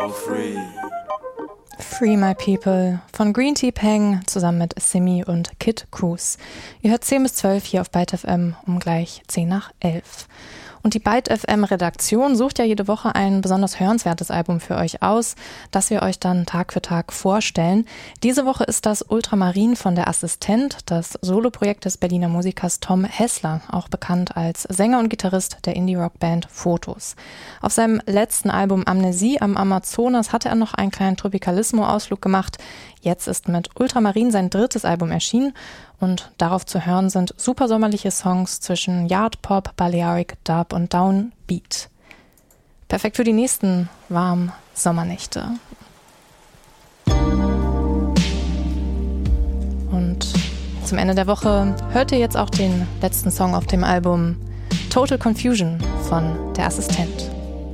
Free My People von Green Tea Peng zusammen mit Simi und Kid Cruz. Ihr hört 10 bis 12 hier auf Byte FM um gleich 10 nach 11. Und die Byte FM Redaktion sucht ja jede Woche ein besonders hörenswertes Album für euch aus, das wir euch dann Tag für Tag vorstellen. Diese Woche ist das Ultramarin von Der Assistent, das Soloprojekt des Berliner Musikers Tom Hessler, auch bekannt als Sänger und Gitarrist der Indie-Rock-Band Fotos. Auf seinem letzten Album Amnesie am Amazonas hatte er noch einen kleinen Tropicalismo-Ausflug gemacht. Jetzt ist mit Ultramarin sein drittes Album erschienen und darauf zu hören sind super sommerliche Songs zwischen Yard Pop, Balearic, Dub und Downbeat. Perfekt für die nächsten warmen Sommernächte. Und zum Ende der Woche hört ihr jetzt auch den letzten Song auf dem Album Total Confusion von Der Assistent.